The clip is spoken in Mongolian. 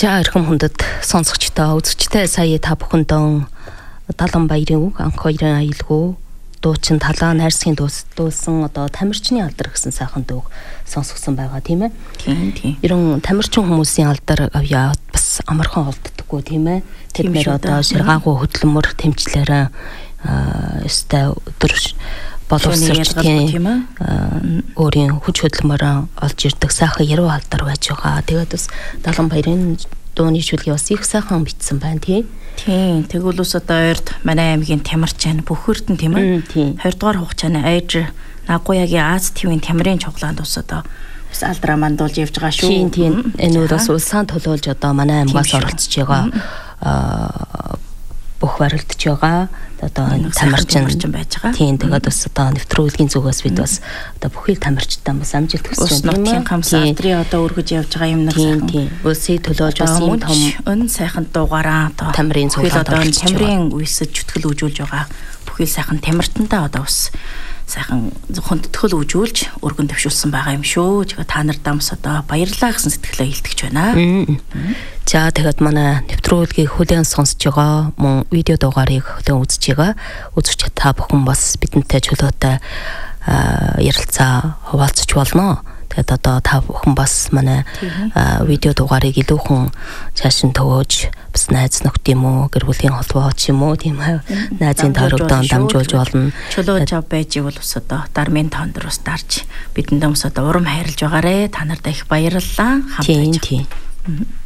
За эрхэм хүндэт сонсогчдоо үзэгчтэй сая та бүхэндээ Далан баярын үг анх хоёрын аялгүй дуучин талаа найрсгийн дуулсан одоо тамирчны алдар гэсэн сайхан дууг сонсгосон байгаа тийм ээ. Тийм. Ерөн тамирчин хүмүүсийн алдар авьяа бас амархан олддоггүй тийм ээ. Тэд нэр одоо ширгаагүй хөдөлмөр тэмцлээрээ өстэй өдөр боловсрч тийм өөрийн хүч хөдөлмөрөө олж ирдэг сайхан яруу алдар байж байгаа. Тэгээд бас Далан баярын дууны шүлгээ бас их сайхан бичсэн байна тийм. Тийм. Тэгвэл ус одоо ойрд манай аймгийн тамирчин Бөхөрдөн тийм ээ. 20 дугаар хугацааны айж Нагуягийн Аз ТV-ийн тамирын чуглаанд ус одоо бас алдраа мандуулж явж байгаа шүү. Тийм. Энэ бол бас улсаан төлөөлж одоо манай аймгаас оролцож байгаа бүх барилдж байгаа одоо тамирчин байж байгаа. Тийм. Тэгээд бас одоо нэвтрүүлгийн зүгээс бид бас одоо бүхий тамирчтай бас амжилт хүсэж байна. Тийм хамс алдрын одоо өргөж явж байгаа юмнаас тийм. Улсыг төлөөлж бас юм том өн сайхан дуугаараа одоо тамирын цуглаанд одоо тамирын үесэд чөтгөл үүжүүлж байгаа бүхий сайхан тамиртандаа одоо бас сайхан хүндэтгэл үүжүүлж өргөн төвшүүлсэн байгаа юм шүү. Тэгээ та нарт дамс одоо баярлалаа гэсэн сэтгэлээ илтгэж байна. За тэгээд манай нэвтрүүлгийг хүлээн сонсож байгаа мөн видео дугаарыг хүлээн үзэж байгаа үзэгч та бүхэн бас бидэнтэй чөлөөтэй ярилцаа хуваалцаж болно. Тэгээд одоо та бүхэн бас манай видео дугаарыг илүүхэн цааш нь төвөөж бас найз нөхд юм уу гэр бүлийн холбоо ч юм уу тийм ээ найзын тойрогдоо дамжуулж болно. Чөлөөж байж ивэл ус одоо дармын тоонд рус дарж бидэндээ ус одоо урам хайрлж байгаарэ. Та нарт их баярлалаа. Хамт байж. Тийм.